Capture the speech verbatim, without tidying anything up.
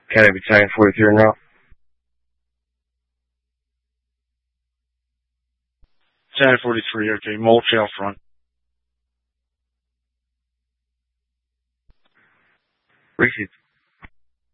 Can I Battalion forty-three now? Battalion forty-three, okay. Mole Trail front. Received.